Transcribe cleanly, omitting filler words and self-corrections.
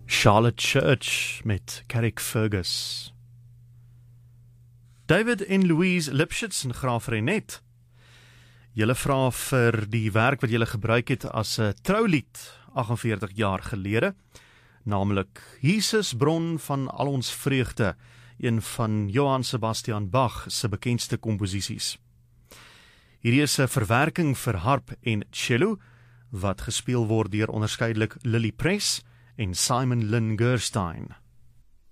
Charlotte Church met Carrick Fergus. David en Louise Lipschitz in Graaf-Reinet. Julle vra vir die werk wat julle gebruik het as 'n troulied 48 jaar gelede, naamlik Jesus bron van al ons vreugde, een van Johann Sebastian Bach se bekendste komposisies. Hierdie is 'n verwerking vir harp en cello, wat gespeel word deur onderskeidelik Lily Press en Simon Lynn Gerstein.